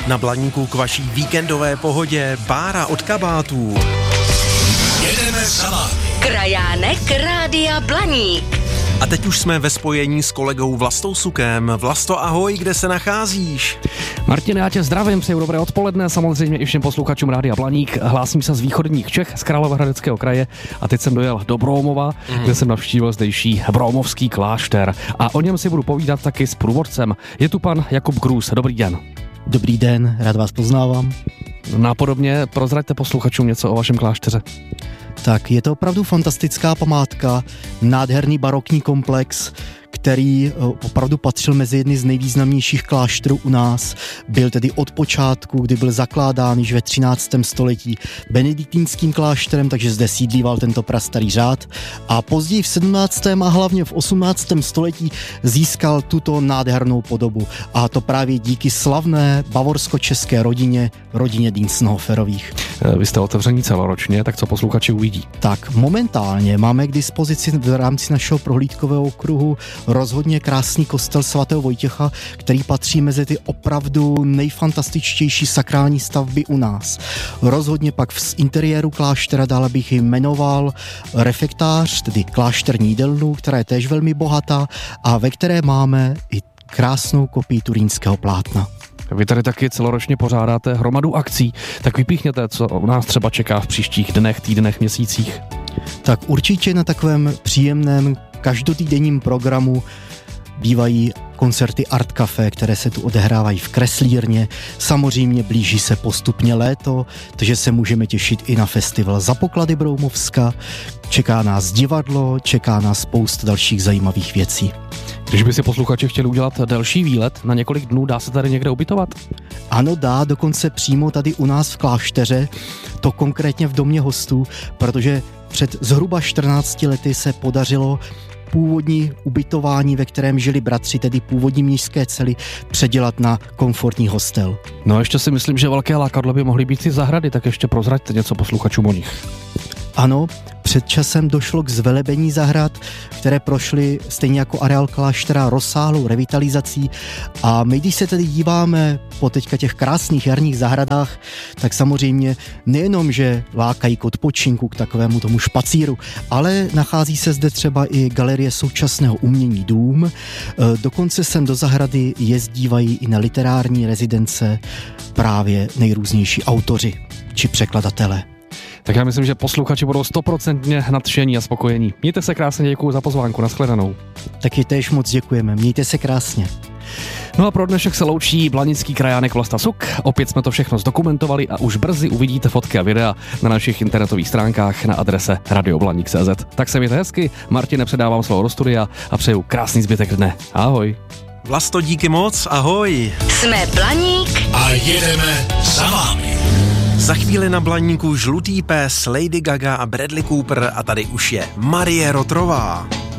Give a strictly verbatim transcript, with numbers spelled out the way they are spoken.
Na Blaníku k vaší víkendové pohodě Bára od kabátů. Jedeme za vámi. Krajánek Rádia Blaník. A teď už jsme ve spojení s kolegou Vlastou Sukem. Vlasto, ahoj, kde se nacházíš? Martin, já tě zdravím, přeju dobré odpoledne, samozřejmě i všem posluchačům Rádia Blaník. Hlásím se z východních Čech, z Královéhradeckého kraje a teď jsem dojel do Brómova, mm. kde jsem navštívil zdejší Brómovský klášter. A o něm si budu povídat taky s průvodcem. Je tu pan Jakub Grůz. Dobrý den. Dobrý den, rád vás poznávám. Nápodobně prozraďte posluchačům něco o vašem klášteře. Tak je to opravdu fantastická památka, nádherný barokní komplex, který opravdu patřil mezi jedny z nejvýznamnějších klášterů u nás. Byl tedy od počátku, kdy byl zakládán již ve třináctém století benediktínským klášterem, takže zde sídlíval tento prastarý řád. A později v sedmnáctém a hlavně v osmnáctém století získal tuto nádhernou podobu. A to právě díky slavné bavorsko-české rodině, rodině Diensthoferových. Vy jste otevření celoročně, tak co posluchači uvidí? Tak momentálně máme k dispozici v rámci našeho prohlídkového okruhu rozhodně krásný kostel svatého Vojtěcha, který patří mezi ty opravdu nejfantastičtější sakrální stavby u nás. Rozhodně pak v interiéru kláštera dále bych jmenoval refektář, tedy klášterní jídelnu, která je též velmi bohatá a ve které máme i krásnou kopii turínského plátna. Vy tady taky celoročně pořádáte hromadu akcí, tak vypíchněte, co u nás třeba čeká v příštích dnech, týdnech, měsících. Tak určitě na takovém příjemném každotýdenním programu bývají koncerty Art Café, které se tu odehrávají v Kreslírně. Samozřejmě blíží se postupně léto, takže se můžeme těšit i na festival Za poklady Broumovska. Čeká nás divadlo, čeká nás spousta dalších zajímavých věcí. Když by si posluchači chtěli udělat delší výlet na několik dnů, dá se tady někde ubytovat? Ano, dá, dokonce přímo tady u nás v klášteře, to konkrétně v domě hostů, protože před zhruba čtrnácti lety se podařilo původní ubytování, ve kterém žili bratři, tedy původní mnišské cely, předělat na komfortní hostel. No ještě si myslím, že velké lákadlo by mohly být i zahrady, tak ještě prozraďte něco posluchačům o nich. Ano, před časem došlo k zvelebení zahrad, které prošly stejně jako areál kláštera rozsáhlou revitalizací a my, když se tedy díváme po teďka těch krásných jarních zahradách, tak samozřejmě nejenom, že lákají k odpočinku, k takovému tomu špacíru, ale nachází se zde třeba i galerie současného umění Dům, dokonce sem do zahrady jezdívají i na literární rezidence právě nejrůznější autoři či překladatelé. Tak já myslím, že posluchači budou stoprocentně nadšení a spokojení. Mějte se krásně, děkuju za pozvánku, nashledanou. Taky též moc děkujeme, mějte se krásně. No a pro dnešek se loučí blanický krajánek Vlasta Suk. Opět jsme to všechno zdokumentovali a už brzy uvidíte fotky a videa na našich internetových stránkách na adrese radio blaník tečka cé zet. Tak se mějte hezky, Martine, předávám slovo do studia a přeju krásný zbytek dne. Ahoj. Vlasto, díky moc, ahoj. Jsme Blaník a jedeme za vámi. Za chvíli na Blaníku Žlutý pes, Lady Gaga a Bradley Cooper a tady už je Marie Rotrová.